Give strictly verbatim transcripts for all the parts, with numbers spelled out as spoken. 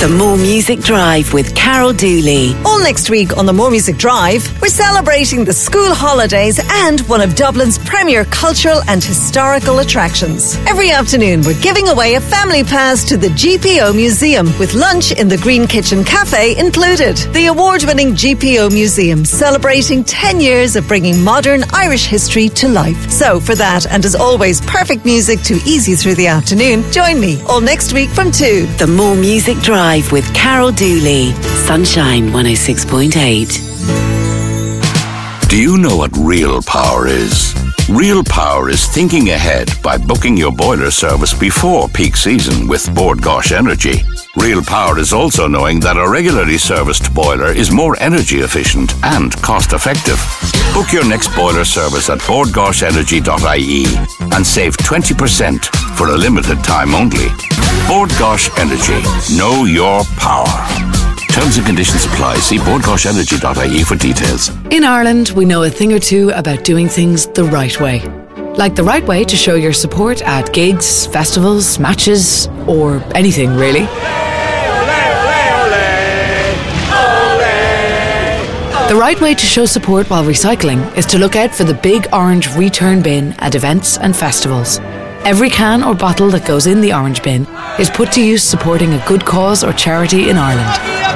The More Music Drive with Carol Dooley. All next week on the More Music Drive, we're celebrating the school holidays and one of Dublin's premier cultural and historical attractions. Every afternoon, we're giving away a family pass to the G P O Museum with lunch in the Green Kitchen Cafe included. The award-winning G P O Museum celebrating ten years of bringing modern Irish history to life. So for that, and as always, perfect music to ease you through the afternoon, join me all next week from two. The More Music Drive with Carol Dooley. Sunshine one oh six point eight. Do you know what real power is? Real power is thinking ahead by booking your boiler service before peak season with Bord Gáis Energy. Real power is also knowing that a regularly serviced boiler is more energy efficient and cost effective. Book your next boiler service at bord gáis energy dot I E and save twenty percent for a limited time only. Bord Gáis Energy. Know your power. Terms and conditions apply. See bord gáis energy dot I E for details. In Ireland, we know a thing or two about doing things the right way. Like the right way to show your support at gigs, festivals, matches, or anything really. The right way to show support while recycling is to look out for the big orange return bin at events and festivals. Every can or bottle that goes in the orange bin is put to use supporting a good cause or charity in Ireland.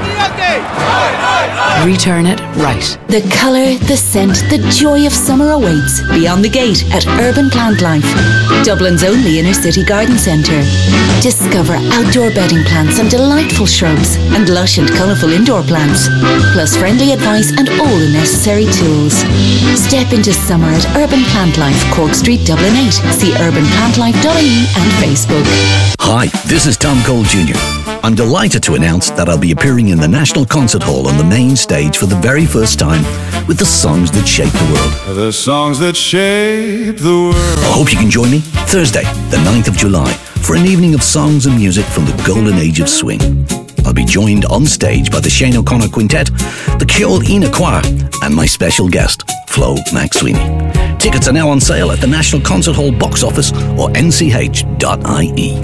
Return it right. The colour, the scent, the joy of summer awaits beyond the gate at Urban Plant Life, Dublin's only inner city garden centre. Discover outdoor bedding plants and delightful shrubs and lush and colourful indoor plants, plus friendly advice and all the necessary tools. Step into summer at Urban Plant Life, Cork Street, Dublin eight. See urban plant life dot I E and Facebook. Hi, this is Tom Cole Junior I'm delighted to announce that I'll be appearing in the National Concert Hall on the main stage for the very first time with the songs that shape the world. The songs that shape the world. I hope you can join me Thursday, the ninth of July, for an evening of songs and music from the golden age of swing. I'll be joined on stage by the Shane O'Connor Quintet, the Ceol Ina Choir, and my special guest, Flo McSweeney. Tickets are now on sale at the National Concert Hall box office or n c h dot I E.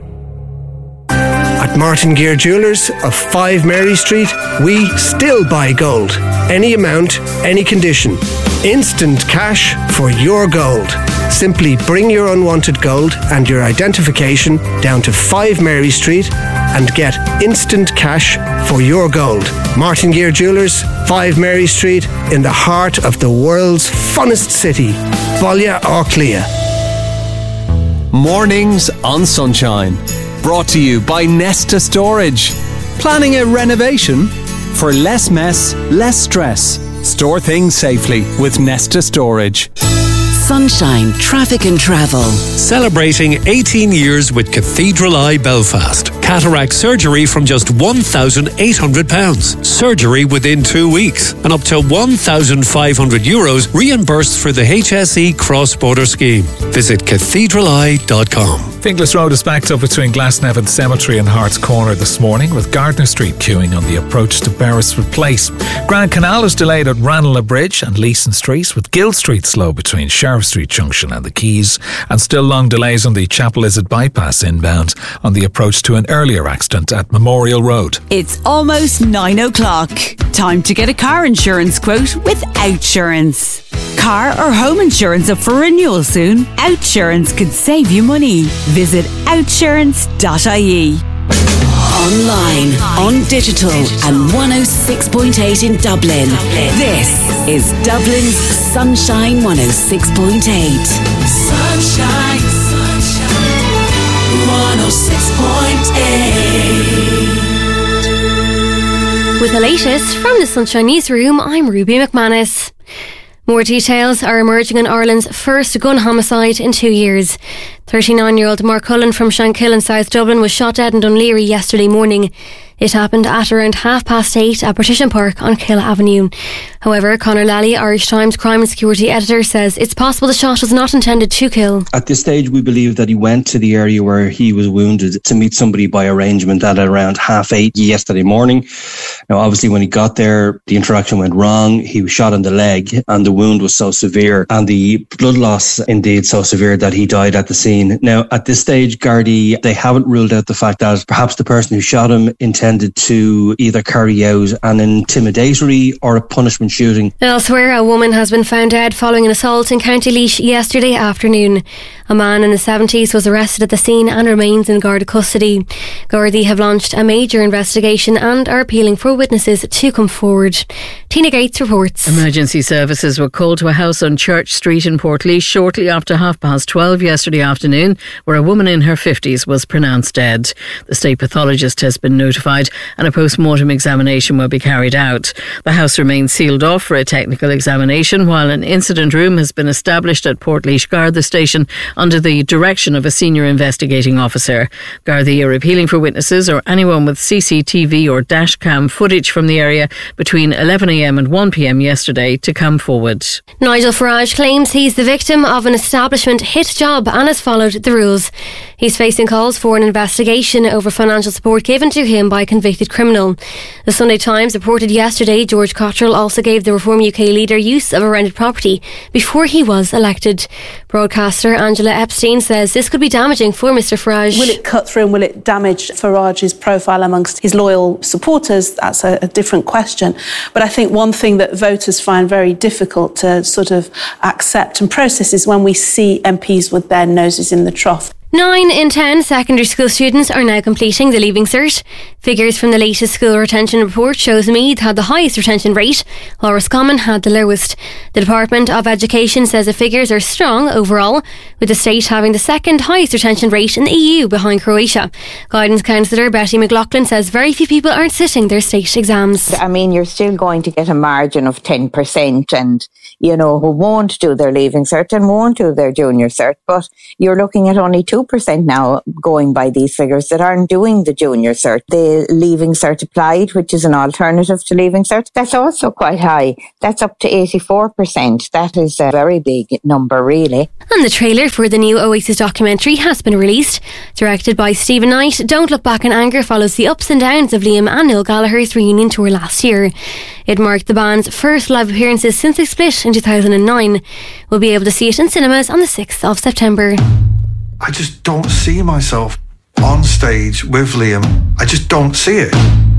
At Martin Gear Jewellers of five Mary Street, we still buy gold. Any amount, any condition. Instant cash for your gold. Simply bring your unwanted gold and your identification down to five Mary Street and get instant cash for your gold. Martin Gear Jewellers, five Mary Street, in the heart of the world's funnest city, Balla Orclia. Mornings on Sunshine. Brought to you by Nesta Storage. Planning a renovation? For less mess, less stress. Store things safely with Nesta Storage. Sunshine Traffic and Travel. Celebrating eighteen years with Cathedral Eye Belfast. Cataract surgery from just one thousand eight hundred pounds. Surgery within two weeks. And up to one thousand five hundred euros reimbursed for the H S E cross-border scheme. Visit cathedral eye dot com. Finglas Road is backed up between Glasnevin Cemetery and Hart's Corner this morning, with Gardner Street queuing on the approach to Beresford Place. Grand Canal is delayed at Ranelagh Bridge and Leeson Street, with Gill Street slow between Sheriff Street Junction and the Quays, and still long delays on the Chapel Izzard bypass inbound on the approach to an earlier accident at Memorial Road. It's almost nine o'clock. Time to get a car insurance quote with Outsurance. Car or home insurance up for renewal soon? Outsurance could save you money. Visit outsurance dot I E. Online, on digital, and one oh six point eight in Dublin. This is Dublin's Sunshine one oh six point eight. Sunshine, sunshine, one oh six point eight. With the latest from the Sunshine Newsroom, I'm Ruby McManus. More details are emerging on Ireland's first gun homicide in two years. thirty-nine-year-old Mark Cullen from Shankill in South Dublin was shot dead in Dunleary yesterday morning. It happened at around half past eight at Partition Park on Kill Avenue. However, Conor Lally, Irish Times crime and security editor, says it's possible the shot was not intended to kill. At this stage, we believe that he went to the area where he was wounded to meet somebody by arrangement at around half eight yesterday morning. Now, obviously, when he got there, the interaction went wrong. He was shot in the leg and the wound was so severe and the blood loss indeed so severe that he died at the scene. Now, at this stage, Gardaí, they haven't ruled out the fact that perhaps the person who shot him intended to either carry out an intimidatory or a punishment shooting. Elsewhere, a woman has been found dead following an assault in County Laois yesterday afternoon. A man in his seventies was arrested at the scene and remains in Garda custody. Gardaí have launched a major investigation and are appealing for witnesses to come forward. Tina Gates reports. Emergency services were called to a house on Church Street in Portlaoise shortly after half past twelve yesterday afternoon, where a woman in her fifties was pronounced dead. The state pathologist has been notified and a post-mortem examination will be carried out. The house remains sealed off for a technical examination, while an incident room has been established at Portlaoise Garda Station under the direction of a senior investigating officer. Gardaí are appealing for witnesses or anyone with C C T V or dashcam footage from the area between eleven a m and one p m yesterday to come forward. Nigel Farage claims he's the victim of an establishment hit job and has followed the rules. He's facing calls for an investigation over financial support given to him by a convicted criminal. The Sunday Times reported yesterday George Cottrell also gave the Reform U K leader use of a rented property before he was elected. Broadcaster Angela Epstein says this could be damaging for Mister Farage. Will it cut through and will it damage Farage's profile amongst his loyal supporters? That's a, a different question. But I think one thing that voters find very difficult to sort of accept and process is when we see M Ps with their noses in the trough. Nine in ten secondary school students are now completing the Leaving Cert. Figures from the latest school retention report shows Meath had the highest retention rate, while Roscommon had the lowest. The Department of Education says the figures are strong overall, with the state having the second highest retention rate in the E U behind Croatia. Guidance counsellor Betty McLaughlin says very few people aren't sitting their state exams. I mean, you're still going to get a margin of ten percent and, you know, who won't do their Leaving Cert and won't do their Junior Cert, but you're looking at only two percent now going by these figures that aren't doing the Junior Cert. The Leaving Cert Applied, which is an alternative to Leaving Cert, that's also quite high. That's up to eighty-four percent. That is a very big number, really. And the trailer for the new Oasis documentary has been released. Directed by Stephen Knight, Don't Look Back in Anger follows the ups and downs of Liam and Noel Gallagher's reunion tour last year. It marked the band's first live appearances since they split in two thousand nine. We'll be able to see it in cinemas on the sixth of September. I just don't see myself on stage with Liam. I just don't see it.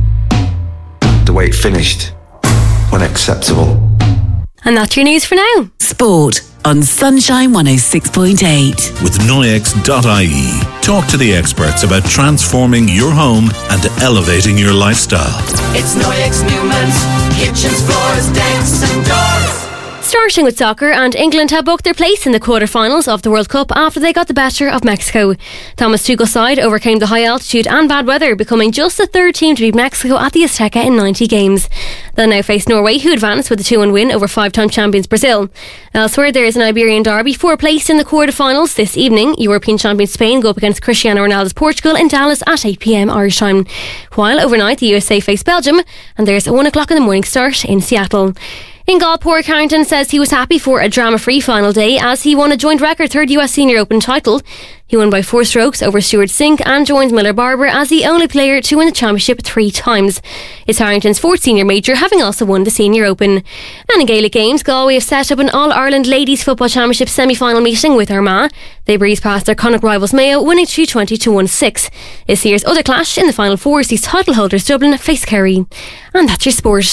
The way it finished, unacceptable. And that's your news for now. Sport on Sunshine one oh six point eight. With Noyex dot I E. Talk to the experts about transforming your home and elevating your lifestyle. It's Noyex Newman's kitchens, floors, decks and doors. Starting with soccer, and England have booked their place in the quarter-finals of the World Cup after they got the better of Mexico. Thomas Tuchel's side overcame the high altitude and bad weather, becoming just the third team to beat Mexico at the Azteca in ninety games. They'll now face Norway, who advanced with a two one win over five-time champions Brazil. Elsewhere, there is an Iberian derby for a place in the quarter-finals this evening. European champion Spain go up against Cristiano Ronaldo's Portugal in Dallas at eight p m Irish time. While overnight, the U S A face Belgium, and there's a one o'clock in the morning start in Seattle. In golf, Paul Carrington says he was happy for a drama-free final day as he won a joint record third U S Senior Open title. He won by four strokes over Stuart Sink and joins Miller Barber as the only player to win the championship three times. It's Harrington's fourth senior major, having also won the Senior Open. And in Gaelic Games, Galway have set up an All-Ireland Ladies Football Championship semi-final meeting with Armagh. They breezed past their Connacht rivals Mayo, winning two twenty to one six. This year's other clash in the Final Four sees title holders Dublin face Kerry. And that's your sport.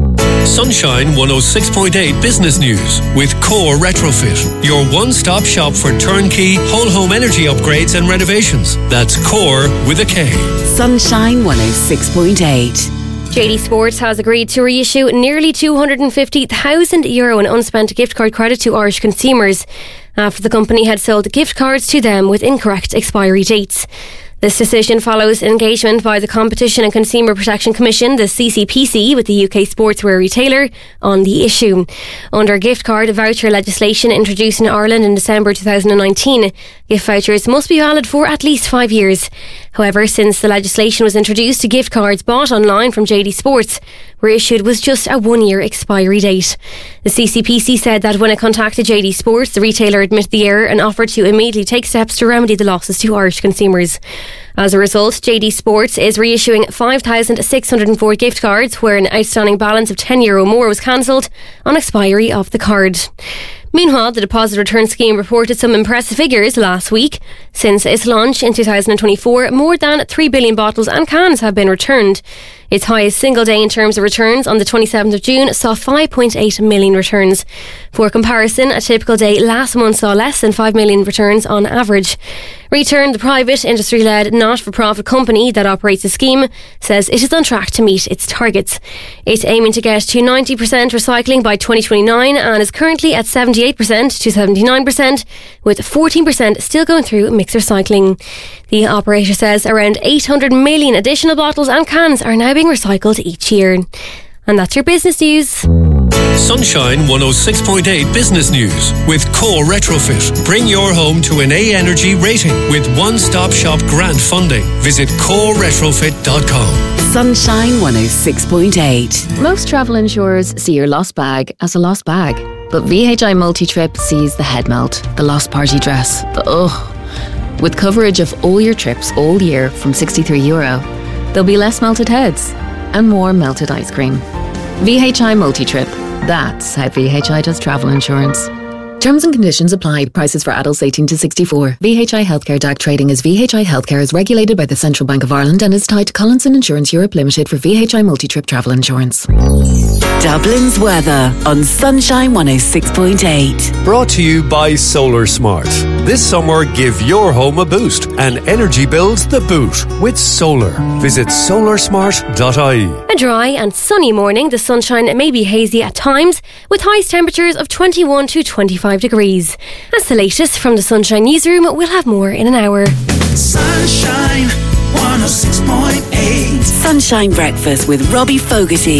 Sunshine one oh six point eight Business News with Core Retrofit, your one-stop shop for turnkey whole home energy upgrades and renovations. That's Core with a K. Sunshine one oh six point eight. J D Sports has agreed to reissue nearly two hundred fifty thousand euro in unspent gift card credit to Irish consumers after the company had sold gift cards to them with incorrect expiry dates. This decision follows engagement by the Competition and Consumer Protection Commission, the C C P C, with the U K sportswear retailer on the issue. Under gift card voucher legislation introduced in Ireland in December two thousand nineteen, gift vouchers must be valid for at least five years. However, since the legislation was introduced, gift cards bought online from J D Sports were issued with just a one-year expiry date. The C C P C said that when it contacted J D Sports, the retailer admitted the error and offered to immediately take steps to remedy the losses to Irish consumers. As a result, J D Sports is reissuing five thousand six hundred four gift cards where an outstanding balance of ten euro more was cancelled on expiry of the card. Meanwhile, the deposit return scheme reported some impressive figures last week. Since its launch in two thousand twenty-four, more than three billion bottles and cans have been returned. Its highest single day in terms of returns on the twenty-seventh of June saw five point eight million returns. For comparison, a typical day last month saw less than five million returns on average. Return, the private, industry-led, not-for-profit company that operates the scheme, says it is on track to meet its targets. It's aiming to get to ninety percent recycling by twenty twenty-nine and is currently at seventy-eight percent to seventy-nine percent, with fourteen percent still going through mixed recycling. The operator says around eight hundred million additional bottles and cans are now being recycled each year. And that's your business news. Sunshine one oh six point eight Business News with Core Retrofit. Bring your home to an A Energy rating with one-stop shop grant funding. Visit core retrofit dot com. Sunshine one oh six point eight. Most travel insurers see your lost bag as a lost bag, but V H I Multi-Trip sees the head melt, the lost party dress, the ugh. With coverage of all your trips all year from sixty-three euro, there'll be less melted heads and more melted ice cream. V H I Multi-Trip. That's how V H I does travel insurance. Terms and conditions apply. Prices for adults eighteen to sixty-four. V H I Healthcare D A C trading as V H I Healthcare is regulated by the Central Bank of Ireland and is tied to Collinson Insurance Europe Limited for V H I Multi-Trip travel insurance. Dublin's weather on Sunshine one oh six point eight. Brought to you by Solar Smart. This summer, give your home a boost and energy bills the boot with solar. Visit solar smart dot I E. A dry and sunny morning. The sunshine may be hazy at times, with highest temperatures of twenty-one to twenty-five degrees. That's the latest from the Sunshine Newsroom. We'll have more in an hour. Sunshine one oh six point eight. Sunshine Breakfast with Robbie Fogarty.